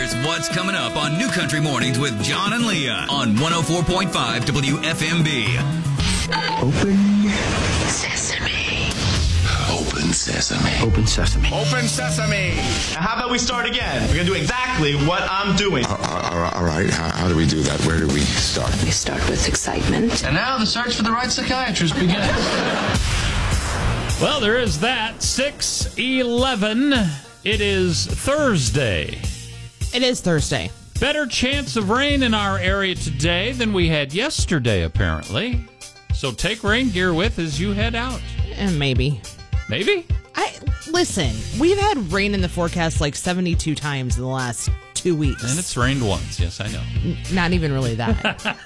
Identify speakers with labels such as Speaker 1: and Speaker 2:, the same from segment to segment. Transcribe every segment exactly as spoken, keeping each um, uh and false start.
Speaker 1: Here's what's coming up on New Country Mornings with John and Leah on one oh four point five W F M B.
Speaker 2: Open sesame.
Speaker 3: Open sesame.
Speaker 2: Open sesame.
Speaker 4: Open sesame. Now, how about we start again? We're going to do exactly what I'm doing.
Speaker 3: Uh, uh, all right. How, how do we do that? Where do we start?
Speaker 5: We start with excitement.
Speaker 6: And now the search for the right psychiatrist begins.
Speaker 7: Well, there is that. six eleven. It is Thursday.
Speaker 8: It is Thursday.
Speaker 7: Better chance of rain in our area today than we had yesterday, apparently. So take rain gear with as you head out.
Speaker 8: And maybe.
Speaker 7: Maybe?
Speaker 8: I listen, we've had rain in the forecast like seventy-two times in the last two weeks.
Speaker 7: And it's rained once. Yes, I know.
Speaker 8: N- not even really that.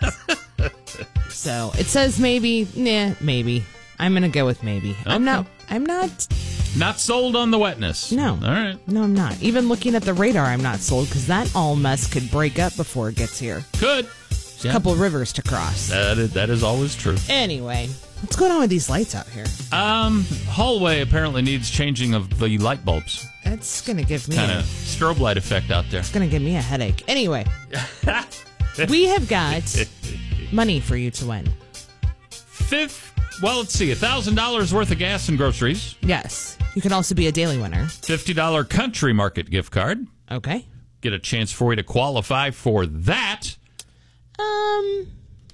Speaker 8: So it says maybe. Nah, maybe. I'm going to go with maybe. Okay. I'm not. I'm not.
Speaker 7: Not sold on the wetness.
Speaker 8: No.
Speaker 7: All right.
Speaker 8: No, I'm not. Even looking at the radar, I'm not sold because that all mess could break up before it gets here.
Speaker 7: Could.
Speaker 8: There's yeah. a couple rivers to cross.
Speaker 7: That is, that is always true.
Speaker 8: Anyway, what's going on with these lights out here?
Speaker 7: Um, hallway apparently needs changing of the light bulbs.
Speaker 8: That's going to give me
Speaker 7: kind
Speaker 8: a
Speaker 7: of strobe light effect out there.
Speaker 8: It's going to give me a headache. Anyway, we have got money for you to win.
Speaker 7: Fifth. Well, let's see. one thousand dollars worth of gas and groceries.
Speaker 8: Yes. You can also be a daily winner.
Speaker 7: fifty dollars Country Market gift card.
Speaker 8: Okay.
Speaker 7: Get a chance for you to qualify for that.
Speaker 8: Um,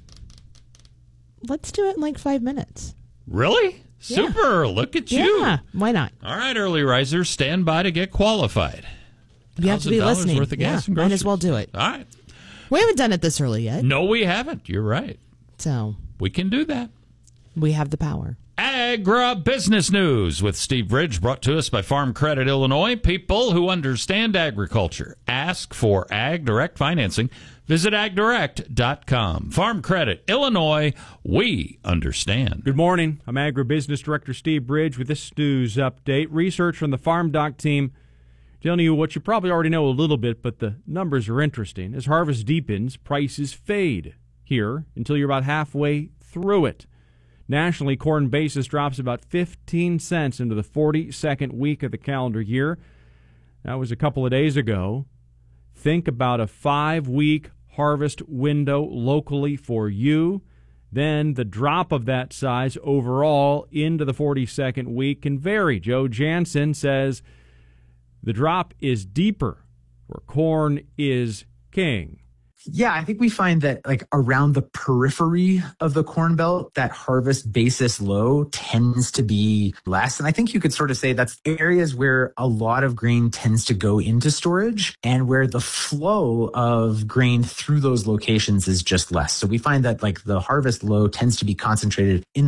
Speaker 8: let's do it in like five minutes.
Speaker 7: Really?
Speaker 8: Yeah.
Speaker 7: Super. Look at you.
Speaker 8: Yeah. Why not?
Speaker 7: All right, early risers, stand by to get qualified.
Speaker 8: You have to be listening.
Speaker 7: Worth of gas
Speaker 8: yeah,
Speaker 7: and groceries.
Speaker 8: might as well do it.
Speaker 7: All right.
Speaker 8: We haven't done it this early yet.
Speaker 7: No, we haven't. You're right.
Speaker 8: So
Speaker 7: we can do that.
Speaker 8: We have the power.
Speaker 7: Agribusiness News with Steve Bridge, brought to us by Farm Credit Illinois. People who understand agriculture. Ask for Ag Direct financing. Visit ag direct dot com. Farm Credit Illinois, we understand.
Speaker 9: Good morning. I'm Agribusiness Director Steve Bridge with this news update. Research from the Farm Doc team telling you what you probably already know a little bit, but the numbers are interesting. As harvest deepens, prices fade here until you're about halfway through it. Nationally, corn basis drops about fifteen cents into the forty-second week of the calendar year. That was a couple of days ago. Think about a five-week harvest window locally for you. Then the drop of that size overall into the forty-second week can vary. Joe Jansen says the drop is deeper where corn is king.
Speaker 10: Yeah, I think we find that like around the periphery of the Corn Belt, that harvest basis low tends to be less. And I think you could sort of say that's areas where a lot of grain tends to go into storage and where the flow of grain through those locations is just less. So we find that like the harvest low tends to be concentrated in